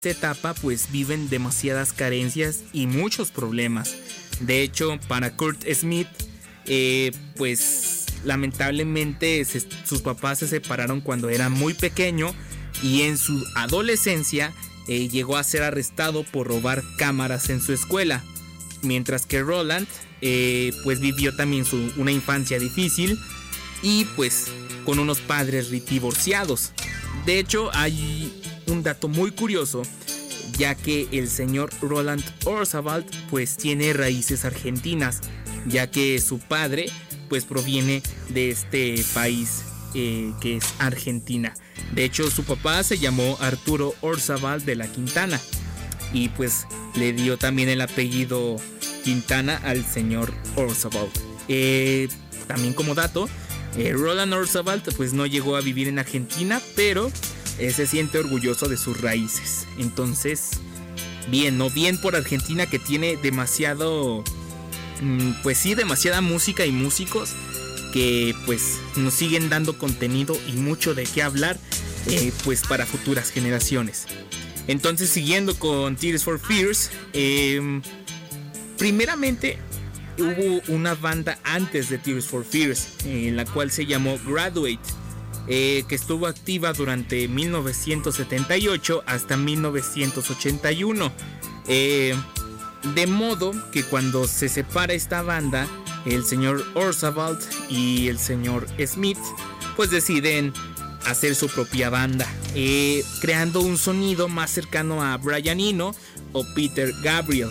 esta etapa pues viven demasiadas carencias y muchos problemas. De hecho, para Kurt Smith, pues lamentablemente sus papás se separaron cuando era muy pequeño y en su adolescencia llegó a ser arrestado por robar cámaras en su escuela. Mientras que Roland pues vivió también una infancia difícil y pues con unos padres divorciados. De hecho, hay un dato muy curioso, ya que el señor Roland Orzabal pues tiene raíces argentinas, ya que su padre pues proviene de este país que es Argentina. De hecho, su papá se llamó Arturo Orzabal de la Quintana y pues le dio también el apellido Quintana al señor Orzabal. También como dato, Roland Orzabal pues no llegó a vivir en Argentina, pero se siente orgulloso de sus raíces. Entonces, bien por Argentina, que tiene demasiado, pues sí, demasiada música y músicos que pues nos siguen dando contenido y mucho de qué hablar, pues para futuras generaciones. Entonces, siguiendo con Tears for Fears, primeramente hubo una banda antes de Tears for Fears, la cual se llamó Graduate, que estuvo activa durante 1978 hasta 1981. De modo que cuando se separa esta banda, el señor Orzabal y el señor Smith pues deciden hacer su propia banda, creando un sonido más cercano a Brian Eno o Peter Gabriel.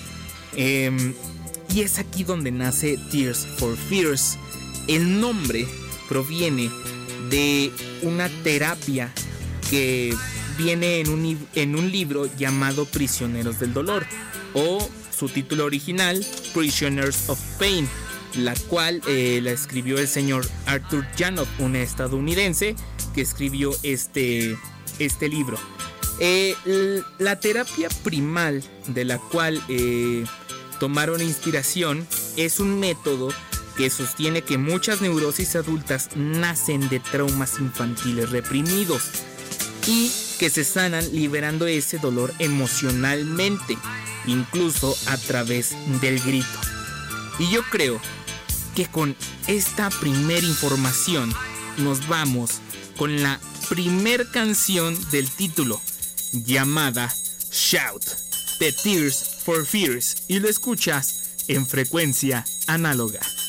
Y es aquí donde nace Tears for Fears. El nombre proviene de una terapia que viene en un libro llamado Prisioneros del Dolor, o su título original Prisoners of Pain, la cual la escribió el señor Arthur Janoff, un estadounidense que escribió este libro. La terapia primal de la cual tomaron inspiración es un método que sostiene que muchas neurosis adultas nacen de traumas infantiles reprimidos y que se sanan liberando ese dolor emocionalmente, incluso a través del grito. Y yo creo que con esta primera información nos vamos con la primer canción del título, llamada Shout, de Tears for Fears, y lo escuchas en Frecuencia Análoga.